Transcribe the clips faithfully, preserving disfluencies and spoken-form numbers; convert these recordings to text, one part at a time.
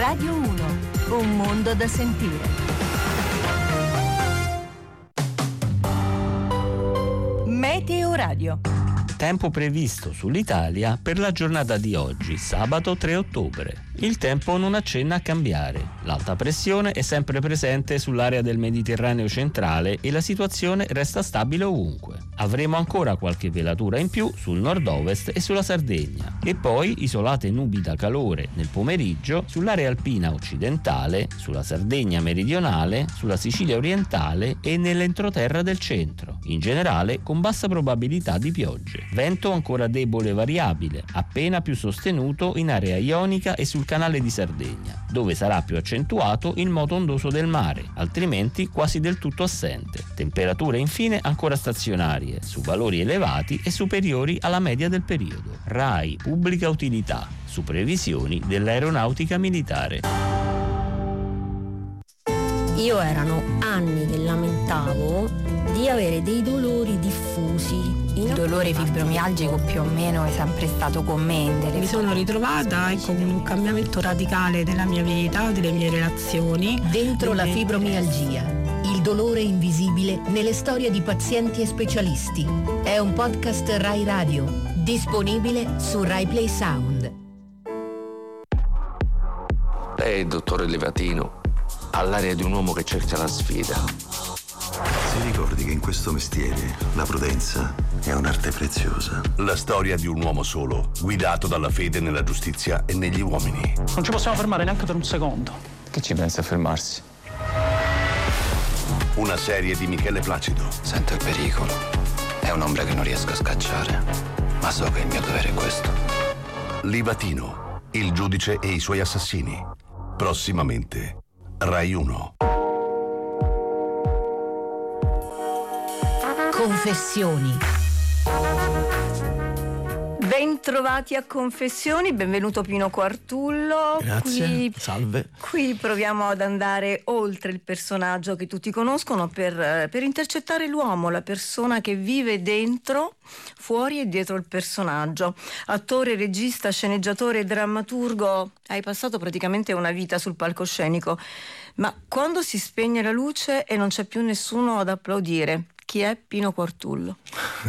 Radio uno, un mondo da sentire. Meteo Radio. Tempo previsto sull'Italia per la giornata di oggi, sabato tre ottobre. Il tempo non accenna a cambiare. L'alta pressione è sempre presente sull'area del Mediterraneo centrale e la situazione resta stabile ovunque. Avremo ancora qualche velatura in più sul nord-ovest e sulla Sardegna. E poi isolate nubi da calore nel pomeriggio sull'area alpina occidentale, sulla Sardegna meridionale, sulla Sicilia orientale e nell'entroterra del centro. In generale con bassa probabilità di piogge. Vento ancora debole e variabile, appena più sostenuto in area ionica e sul canale di Sardegna, dove sarà più accentuato il moto ondoso del mare, altrimenti quasi del tutto assente. Temperature infine ancora stazionarie, su valori elevati e superiori alla media del periodo. RAI Pubblica Utilità, su previsioni dell'aeronautica militare. Io erano anni che lamentavo di avere dei dolori diffusi. Il dolore fibromialgico più o meno è sempre stato con me. Mi sono ritrovata ecco, con un cambiamento radicale della mia vita, delle mie relazioni. Dentro la fibromialgia, il dolore invisibile nelle storie di pazienti e specialisti. È un podcast Rai Radio, disponibile su Rai Play Sound. Lei, dottore Livatino, ha l'aria di un uomo che cerca la sfida. Si ricordi che in questo mestiere la prudenza è un'arte preziosa. La storia di un uomo solo, guidato dalla fede nella giustizia e negli uomini. Non ci possiamo fermare neanche per un secondo. Che ci pensa a fermarsi? Una serie di Michele Placido. Sento il pericolo. È un'ombra che non riesco a scacciare, ma so che il mio dovere è questo. Livatino, il giudice e i suoi assassini. Prossimamente, Rai uno. Confessioni. Bentrovati a Confessioni, benvenuto Pino Quartullo. Grazie, qui, salve. Qui proviamo ad andare oltre il personaggio che tutti conoscono per, per intercettare l'uomo, la persona che vive dentro, fuori e dietro il personaggio. Attore, regista, sceneggiatore e drammaturgo, hai passato praticamente una vita sul palcoscenico, ma quando si spegne la luce e non c'è più nessuno ad applaudire, chi è Pino Quartullo?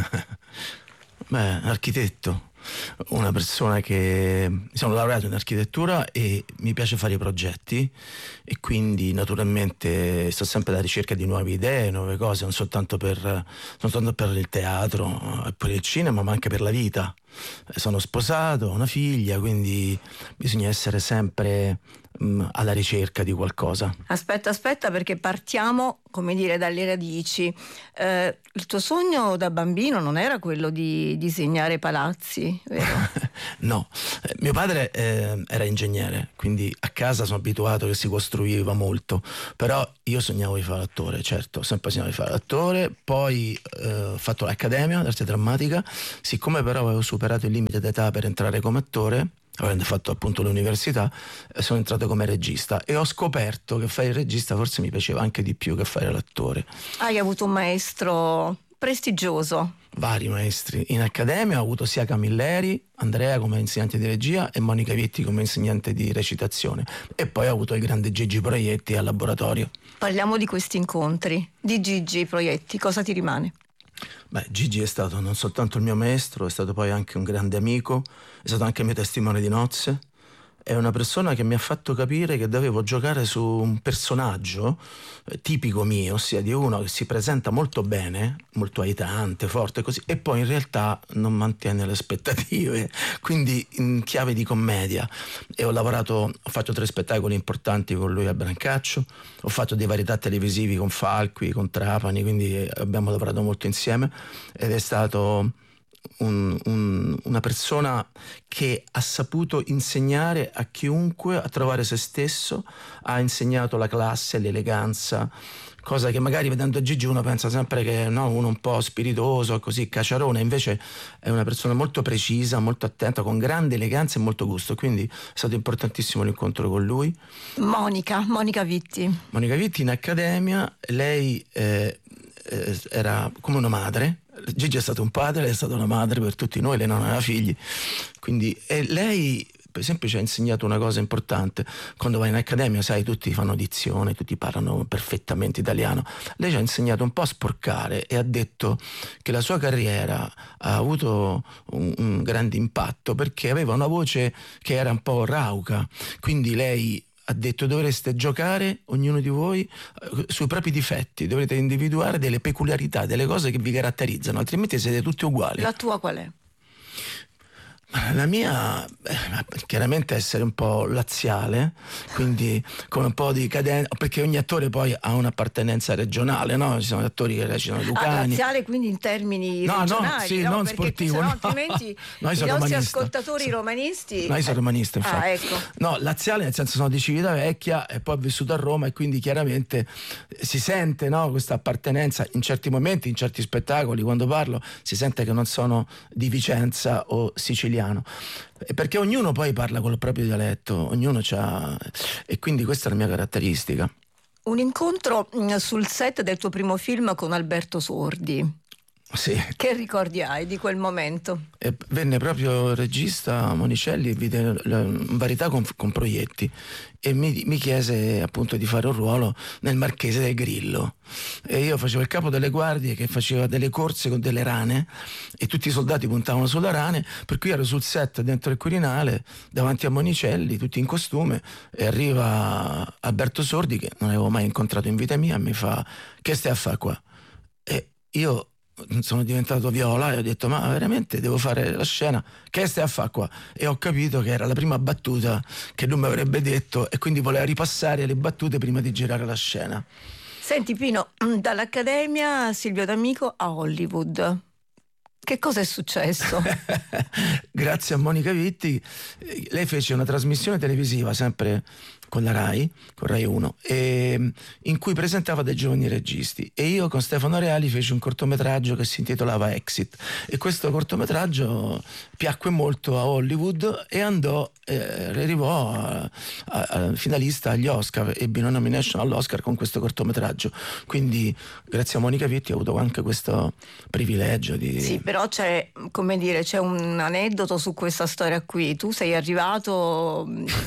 Beh, architetto, una persona che mi sono laureato in architettura e mi piace fare i progetti e quindi naturalmente sto sempre alla ricerca di nuove idee, nuove cose, non soltanto per, non soltanto per il teatro e per il cinema, ma anche per la vita. Sono sposato, ho una figlia, quindi bisogna essere sempre mh, alla ricerca di qualcosa. Aspetta, aspetta, perché partiamo, come dire, dalle radici. Eh, il tuo sogno da bambino non era quello di disegnare palazzi, vero? No, eh, mio padre eh, era ingegnere, quindi a casa sono abituato che si costruiva molto, però io sognavo di fare l'attore, certo, ho sempre sognato di fare l'attore, poi eh, ho fatto l'accademia d'arte drammatica, siccome però avevo superato il limite d'età per entrare come attore, avendo fatto appunto l'università, eh, sono entrato come regista e ho scoperto che fare il regista forse mi piaceva anche di più che fare l'attore. Hai avuto un maestro prestigioso? Vari maestri. In accademia ho avuto sia Camilleri, Andrea come insegnante di regia e Monica Vitti come insegnante di recitazione, e poi ho avuto il grande Gigi Proietti al laboratorio. Parliamo di questi incontri. Di Gigi Proietti, cosa ti rimane? Beh, Gigi è stato non soltanto il mio maestro, è stato poi anche un grande amico, è stato anche il mio testimone di nozze. È una persona che mi ha fatto capire che dovevo giocare su un personaggio eh, tipico mio, ossia di uno che si presenta molto bene, molto aitante, forte così, e poi in realtà non mantiene le aspettative, quindi in chiave di commedia. E ho lavorato, ho fatto tre spettacoli importanti con lui a Brancaccio, ho fatto dei varietà televisivi con Falqui, con Trapani, quindi abbiamo lavorato molto insieme ed è stato Un, un, una persona che ha saputo insegnare a chiunque a trovare se stesso, ha insegnato la classe, l'eleganza, cosa che magari vedendo Gigi uno pensa sempre che no, uno un po' spiritoso, così caciarone, invece è una persona molto precisa, molto attenta, con grande eleganza e molto gusto, quindi è stato importantissimo l'incontro con lui. Monica, Monica Vitti. Monica Vitti in accademia, lei eh, eh, era come una madre. Gigi è stato un padre, lei è stata una madre per tutti noi, lei non aveva figli, quindi e lei per esempio ci ha insegnato una cosa importante. Quando vai in accademia, sai, tutti fanno dizione, tutti parlano perfettamente italiano. Lei ci ha insegnato un po' a sporcare e ha detto che la sua carriera ha avuto un, un grande impatto perché aveva una voce che era un po' rauca, quindi lei ha detto: dovreste giocare, ognuno di voi, sui propri difetti, dovrete individuare delle peculiarità, delle cose che vi caratterizzano, altrimenti siete tutti uguali. La tua qual è? La mia, beh, chiaramente essere un po' laziale, quindi con un po' di cadenza, perché ogni attore poi ha un'appartenenza regionale, no? Ci sono attori che recitano Lucani. Ah, laziale quindi in termini no, regionali, no, sì, no? non Perché sportivo, no, no. altrimenti No, i nostri romanista. ascoltatori Sì. romanisti... No, io sono romanista, infatti. Ah, ecco. No, laziale nel senso sono di Civitavecchia e poi ho vissuto a Roma e quindi chiaramente si sente, no, questa appartenenza in certi momenti, in certi spettacoli, quando parlo si sente che non sono di Vicenza o siciliano. Perché ognuno poi parla col proprio dialetto, ognuno c'ha, e quindi questa è la mia caratteristica. Un incontro sul set del tuo primo film con Alberto Sordi. Sì. Che ricordi hai di quel momento? E venne proprio il regista Monicelli e vide varietà con, con proietti e mi, mi chiese appunto di fare un ruolo nel Marchese del Grillo e io facevo il capo delle guardie che faceva delle corse con delle rane e tutti i soldati puntavano sulle rane, per cui ero sul set dentro il Quirinale davanti a Monicelli tutti in costume e arriva Alberto Sordi, che non avevo mai incontrato in vita mia, e mi fa: che stai a fare qua? E io sono diventato viola e ho detto: ma veramente devo fare la scena? Che stai a fare qua? E ho capito che era la prima battuta che lui mi avrebbe detto e quindi voleva ripassare le battute prima di girare la scena. Senti Pino, dall'Accademia Silvio D'Amico a Hollywood, che cosa è successo? Grazie a Monica Vitti, lei fece una trasmissione televisiva sempre con la Rai, con Rai uno, e, in cui presentava dei giovani registi e io con Stefano Reali feci un cortometraggio che si intitolava Exit e questo cortometraggio piacque molto a Hollywood e andò, eh, arrivò a, a, a finalista agli Oscar, ebbe una nomination all'Oscar con questo cortometraggio, quindi grazie a Monica Vitti ho avuto anche questo privilegio di... Sì, però c'è, come dire, c'è un aneddoto su questa storia qui. Tu sei arrivato...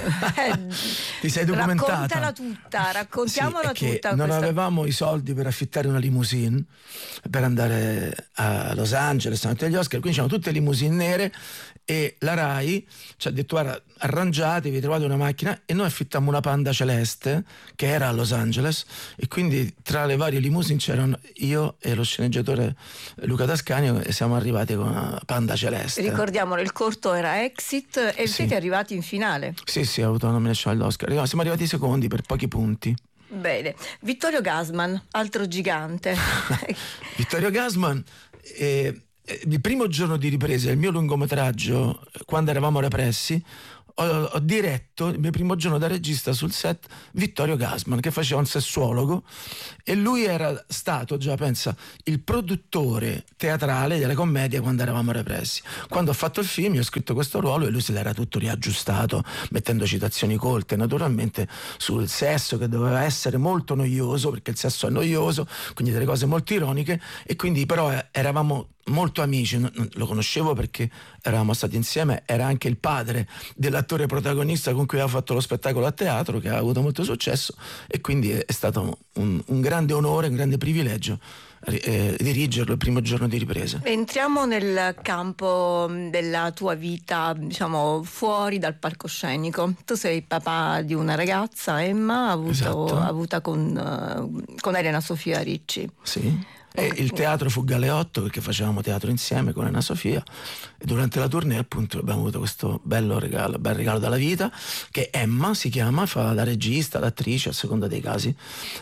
Ti sei documentata? Raccontala tutta, raccontiamola sì, tutta. Non questa... avevamo i soldi per affittare una limousine per andare a Los Angeles, a agli Oscar, quindi c'erano tutte limousine nere e la Rai ci ha detto: guarda, arrangiatevi, trovate una macchina, e noi affittammo una Panda celeste che era a Los Angeles e quindi tra le varie limousine c'erano io e lo sceneggiatore Luca Tascani e siamo arrivati con una Panda celeste. Ricordiamolo, il corto era Exit e sì. Siete arrivati in finale. Sì, sì, ho avuto una nomination all'Oscar. Siamo arrivati secondi per pochi punti. Bene. Vittorio Gassman, altro gigante. Vittorio Gassman, eh, il primo giorno di ripresa, il mio lungometraggio, quando eravamo repressi, ho, ho diretto il mio primo giorno da regista sul set Vittorio Gassman, che faceva un sessuologo, e lui era stato già, pensa, il produttore teatrale della commedia quando eravamo repressi. Quando ho fatto il film io ho scritto questo ruolo e lui se l'era tutto riaggiustato, mettendo citazioni colte naturalmente sul sesso, che doveva essere molto noioso, perché il sesso è noioso, quindi delle cose molto ironiche, e quindi però eravamo molto amici. Lo conoscevo perché eravamo stati insieme, era anche il padre dell'attore protagonista con cui aveva fatto lo spettacolo a teatro, che ha avuto molto successo, e quindi è stato un, un grande onore, un grande privilegio eh, dirigerlo il primo giorno di ripresa. Entriamo nel campo della tua vita, diciamo, fuori dal palcoscenico. Tu sei papà di una ragazza, Emma, avuto, esatto. avuta con, uh, con Elena Sofia Ricci. Sì. E il teatro fu Galeotto, perché facevamo teatro insieme con Elena Sofia, e durante la tournée appunto abbiamo avuto questo bello regalo, bel regalo dalla vita, che Emma si chiama, fa la regista, l'attrice a seconda dei casi,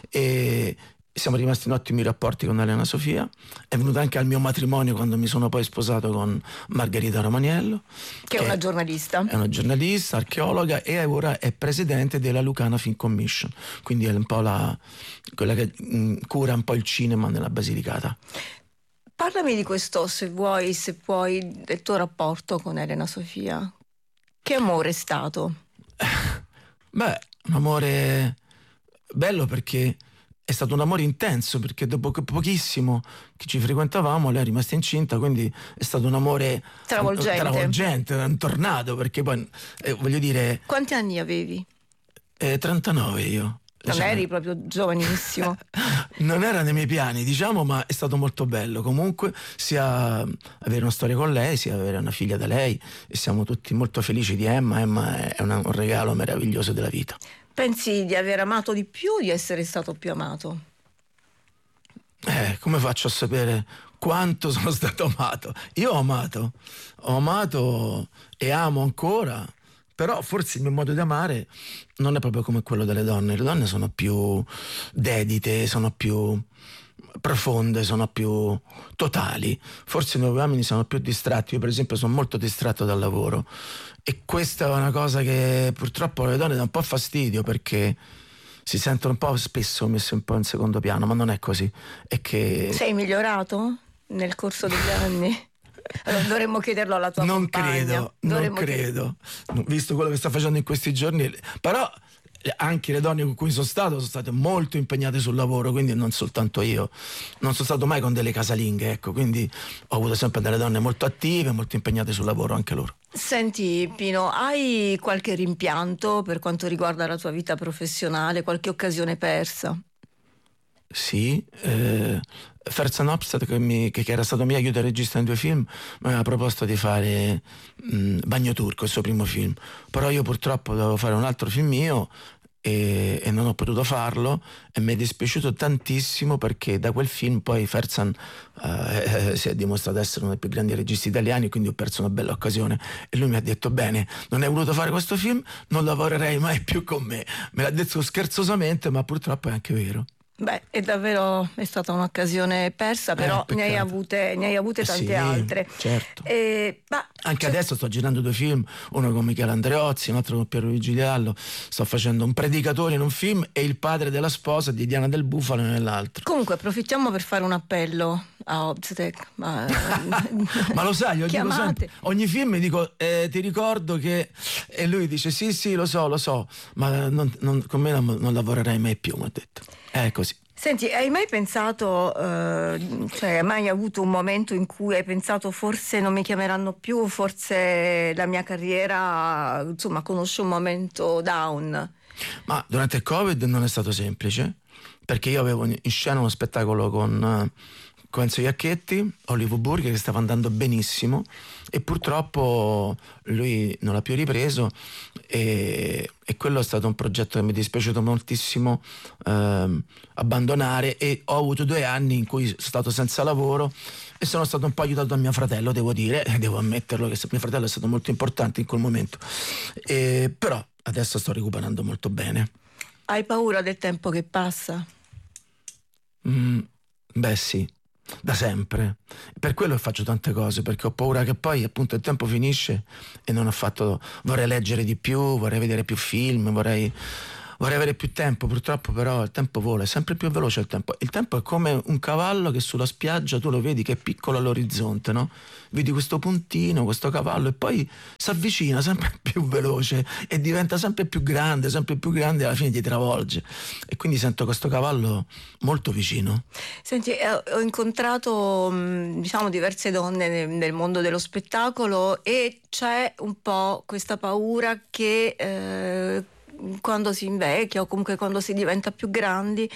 e siamo rimasti in ottimi rapporti con Elena Sofia. È venuta anche al mio matrimonio quando mi sono poi sposato con Margherita Romaniello, che è una giornalista è una giornalista, archeologa, e ora è presidente della Lucana Film Commission, quindi è un po' la quella che mh, cura un po' il cinema nella Basilicata. Parlami di questo, se vuoi, se puoi, del tuo rapporto con Elena Sofia. Che amore è stato? Beh, un amore bello, perché è stato un amore intenso, perché dopo che pochissimo che ci frequentavamo lei è rimasta incinta, quindi è stato un amore travolgente, travolgente un tornado, perché poi eh, voglio dire... Quanti anni avevi? Eh, trentanove io. Non cioè, eri proprio giovanissimo. Non era nei miei piani, diciamo, ma è stato molto bello comunque, sia avere una storia con lei, sia avere una figlia da lei, e siamo tutti molto felici di Emma. Emma è una, un regalo meraviglioso della vita. Pensi di aver amato di più o di essere stato più amato? Eh, come faccio a sapere quanto sono stato amato? Io ho amato, ho amato e amo ancora. Però forse il mio modo di amare non è proprio come quello delle donne. Le donne sono più dedite, sono più profonde, sono più totali. Forse noi uomini siamo più distratti. Io per esempio sono molto distratto dal lavoro, e questa è una cosa che purtroppo alle donne dà un po' fastidio, perché si sentono un po' spesso messe un po' in secondo piano, ma non è così. È che... Sei migliorato nel corso degli anni? Allora, dovremmo chiederlo alla tua non compagna. Credo, dovremmo non credo, visto quello che sta facendo in questi giorni. Però anche le donne con cui sono stato sono state molto impegnate sul lavoro, quindi non soltanto io. Non sono stato mai con delle casalinghe, ecco, quindi ho avuto sempre delle donne molto attive, molto impegnate sul lavoro, anche loro. Senti Pino, hai qualche rimpianto per quanto riguarda la tua vita professionale, qualche occasione persa? Sì, eh, Ferzan Opstad, che, mi, che, che era stato mio aiuto regista in due film, mi aveva proposto di fare mh, Bagno Turco, il suo primo film, però io purtroppo dovevo fare un altro film mio e, e non ho potuto farlo, e mi è dispiaciuto tantissimo, perché da quel film poi Ferzan eh, si è dimostrato essere uno dei più grandi registi italiani, quindi ho perso una bella occasione. E lui mi ha detto: bene, non hai voluto fare questo film, non lavorerei mai più con me. Me l'ha detto scherzosamente, ma purtroppo è anche vero. Beh, è davvero è stata un'occasione persa, però eh, ne hai avute, ne hai avute tante sì, altre. Certo. Eh, ma Anche cioè... adesso sto girando due film, uno con Michele Andreozzi, un altro con Piero Luigi Gallo. Sto facendo un predicatore in un film e il padre della sposa di Diana del Bufalo nell'altro. Comunque approfittiamo per fare un appello a Obstetric. Ma, ma lo sai, io dico sempre, ogni film mi dico eh, ti ricordo che, e lui dice sì sì lo so lo so, ma non, non, con me non, non lavorerai mai più, mi ha detto. È così. Senti, hai mai pensato, eh, cioè hai mai avuto un momento in cui hai pensato forse non mi chiameranno più, forse la mia carriera, insomma, conosce un momento down? Ma durante il Covid non è stato semplice, perché io avevo in scena uno spettacolo con, con Enzo Iacchetti, Hollywood Burger, che stava andando benissimo, e purtroppo lui non l'ha più ripreso, e, e quello è stato un progetto che mi è dispiaciuto moltissimo ehm, abbandonare, e ho avuto due anni in cui sono stato senza lavoro e sono stato un po' aiutato da mio fratello, devo dire, devo ammetterlo che mio fratello è stato molto importante in quel momento, e, però adesso sto recuperando molto bene. Hai paura del tempo che passa? Mm, beh sì, da sempre. Per quello faccio tante cose, perché ho paura che poi appunto il tempo finisce e non ho fatto. Vorrei leggere di più, vorrei vedere più film, vorrei vorrei avere più tempo. Purtroppo però il tempo vola, è sempre più veloce il tempo. Il tempo è come un cavallo che sulla spiaggia tu lo vedi che è piccolo all'orizzonte, no? Vedi questo puntino, questo cavallo, e poi si avvicina sempre più veloce e diventa sempre più grande, sempre più grande, e alla fine ti travolge. E quindi sento questo cavallo molto vicino. Senti, ho incontrato diciamo diverse donne nel, nel mondo dello spettacolo, e c'è un po' questa paura che eh, quando si invecchia o comunque quando si diventa più grandi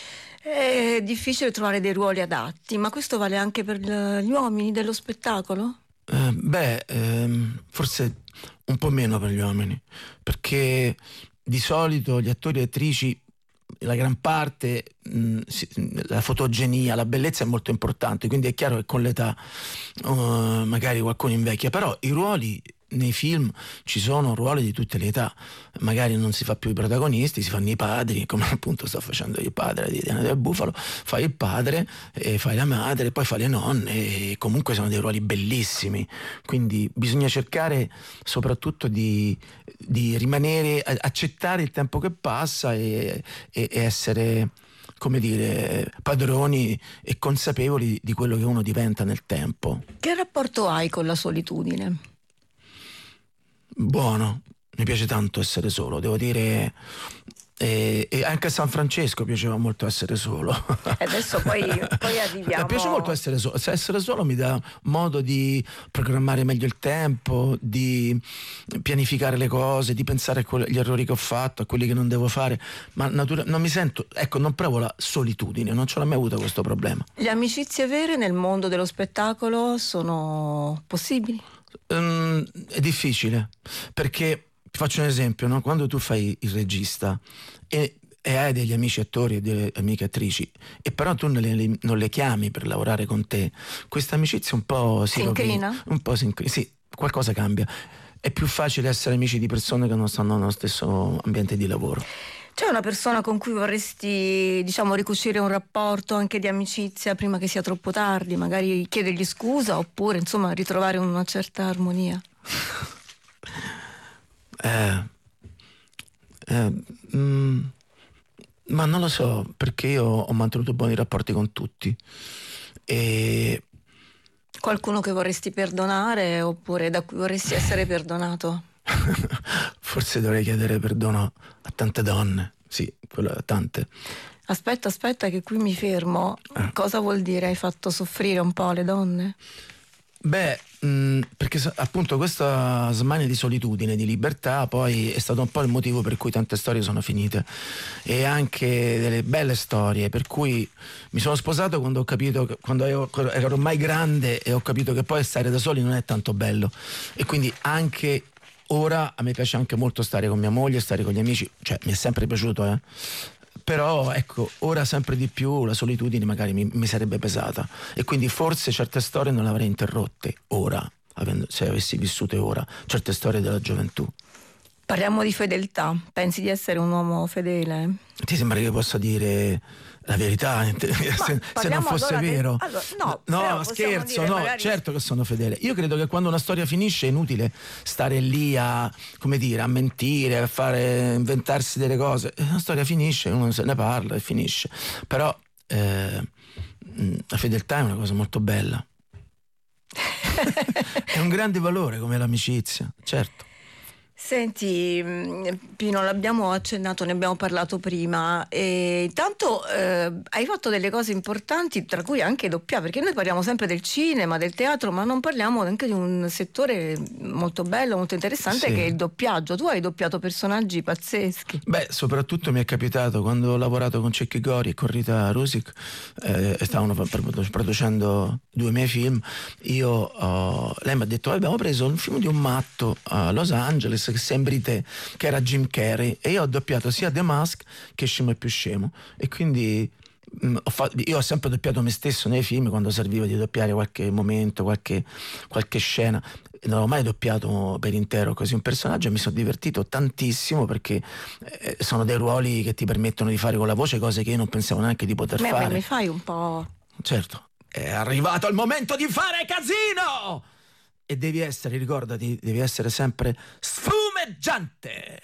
è difficile trovare dei ruoli adatti. Ma questo vale anche per gli uomini dello spettacolo? Eh, beh, ehm, forse un po' meno per gli uomini, perché di solito gli attori e attrici, la gran parte, mh, si, la fotogenia, la bellezza è molto importante, quindi è chiaro che con l'età uh, magari qualcuno invecchia, però i ruoli nei film ci sono ruoli di tutte le età, magari non si fa più i protagonisti, si fanno i padri, come appunto sto facendo il padre di Diana del Bufalo. Fai il padre e fai la madre, poi fai le nonne, e comunque sono dei ruoli bellissimi, quindi bisogna cercare soprattutto di, di rimanere, accettare il tempo che passa e, e, e essere, come dire, padroni e consapevoli di quello che uno diventa nel tempo. Che rapporto hai con la solitudine? Buono, mi piace tanto essere solo, devo dire, E, e anche a San Francesco piaceva molto essere solo. E adesso poi, poi arriviamo. Mi piace molto essere solo. Se essere solo mi dà modo di programmare meglio il tempo, di pianificare le cose, di pensare agli errori che ho fatto, a quelli che non devo fare. Ma natura- non mi sento, ecco, non provo la solitudine, non ce l'ho mai avuto questo problema. Le amicizie vere nel mondo dello spettacolo sono possibili? Um, è difficile, perché ti faccio un esempio, no? Quando tu fai il regista e, e hai degli amici attori e delle amiche attrici, e però tu non le, non le chiami per lavorare con te, questa amicizia un po' si, si rovina, incrina? un po' si incrina, sì, qualcosa cambia. È più facile essere amici di persone che non stanno nello stesso ambiente di lavoro. C'è una persona con cui vorresti, diciamo, ricucire un rapporto anche di amicizia prima che sia troppo tardi, magari chiedergli scusa oppure insomma ritrovare una certa armonia? Eh, eh, mm, ma non lo so, perché io ho mantenuto buoni rapporti con tutti. E qualcuno che vorresti perdonare oppure da cui vorresti essere perdonato? Forse dovrei chiedere perdono a tante donne, sì, quello, a tante. Aspetta, aspetta che qui mi fermo. Eh. Cosa vuol dire hai fatto soffrire un po' le donne? Beh, mh, perché appunto questa smania di solitudine, di libertà, poi è stato un po' il motivo per cui tante storie sono finite, e anche delle belle storie, per cui mi sono sposato quando ho capito che, quando ero, ero ormai grande, e ho capito che poi stare da soli non è tanto bello, e quindi anche ora a me piace anche molto stare con mia moglie, stare con gli amici, cioè mi è sempre piaciuto, eh. Però ecco, ora sempre di più la solitudine magari mi, mi sarebbe pesata, e quindi forse certe storie non le avrei interrotte ora, avendo, se avessi vissute ora certe storie della gioventù. Parliamo di fedeltà. Pensi di essere un uomo fedele? Ti sembra che possa dire la verità se, se non fosse allora vero? De... Allora, no, no scherzo, no, magari... certo che sono fedele. Io credo che quando una storia finisce è inutile stare lì a, come dire, a mentire, a fare, inventarsi delle cose. Una storia finisce, uno se ne parla e finisce. Però eh, la fedeltà è una cosa molto bella. È un grande valore come l'amicizia, certo. Senti Pino, l'abbiamo accennato, ne abbiamo parlato prima, e intanto eh, hai fatto delle cose importanti, tra cui anche doppiare, perché noi parliamo sempre del cinema, del teatro, ma non parliamo neanche di un settore molto bello, molto interessante, sì, che è il doppiaggio. Tu hai doppiato personaggi pazzeschi. Beh, soprattutto mi è capitato quando ho lavorato con Cecchi Gori e con Rita Rusic, eh, stavano producendo due miei film. Io oh, lei mi ha detto: abbiamo preso un film di un matto a Los Angeles che sembri te, che era Jim Carrey, e io ho doppiato sia The Mask che Scemo e più scemo, e quindi mh, ho fatto, io ho sempre doppiato me stesso nei film quando serviva di doppiare qualche momento, qualche, qualche scena. Non ho mai doppiato per intero così un personaggio, e mi sono divertito tantissimo, perché eh, sono dei ruoli che ti permettono di fare con la voce cose che io non pensavo neanche di poter Beh, fare. Mi fai un po'... Certo, è arrivato il momento di fare casino! E devi essere, ricordati, devi essere sempre sfumeggiante.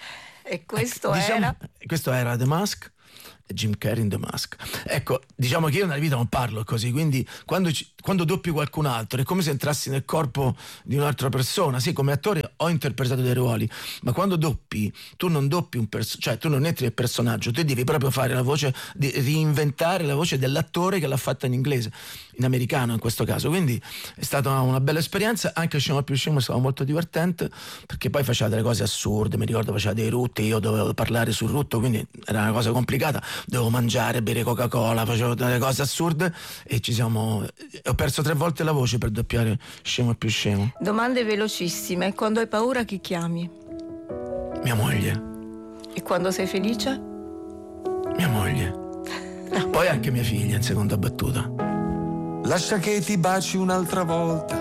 E questo ecco, diciamo, era? Questo era The Mask, Jim Carrey in The Mask. Ecco, diciamo che io nella vita non parlo così, quindi quando, ci, quando doppi qualcun altro è come se entrassi nel corpo di un'altra persona. Sì, come attore ho interpretato dei ruoli, ma quando doppi tu non doppi un personaggio, cioè tu non entri nel personaggio, tu devi proprio fare la voce, di, reinventare la voce dell'attore che l'ha fatta in inglese, in americano in questo caso. Quindi è stata una, una bella esperienza. Anche Scemo più scemo è stato molto divertente, perché poi faceva delle cose assurde, mi ricordo faceva dei rutti, io dovevo parlare sul rutto, quindi era una cosa complicata, dovevo mangiare, bere Coca-Cola, facevo delle cose assurde, e ci siamo, ho perso tre volte la voce per doppiare Scemo e più scemo. Domande velocissime: quando hai paura chi chiami? Mia moglie. E quando sei felice? Mia moglie. No. Poi anche mia figlia in seconda battuta. Lascia che ti baci un'altra volta,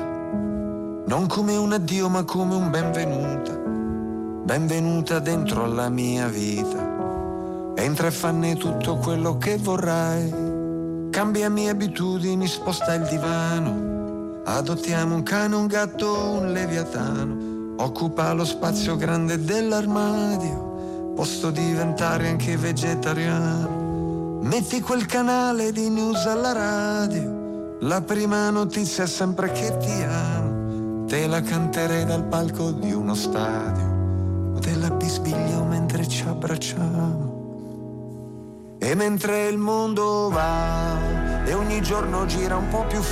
non come un addio ma come un benvenuta, benvenuta dentro alla mia vita. Entra e fanne tutto quello che vorrai, cambiami abitudini, sposta il divano, adottiamo un cane, un gatto, un leviatano, occupa lo spazio grande dell'armadio, posso diventare anche vegetariano, metti quel canale di news alla radio, la prima notizia è sempre che ti amo, te la canterei dal palco di uno stadio, o te la bisbiglio mentre mentre ci abbracciamo. E mentre il mondo va e ogni giorno gira un po' più